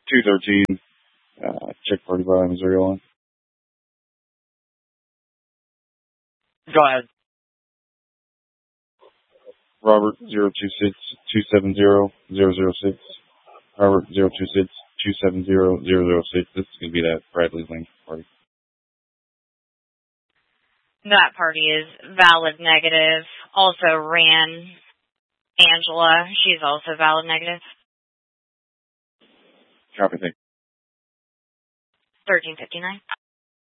213. Check party by Missouri line. Go ahead. Robert 026-270-006. Robert 026-270-006. This is going to be that Bradley Link party. That party is valid negative. Also ran Angela. She's also valid negative. Copy, thank you. 1359.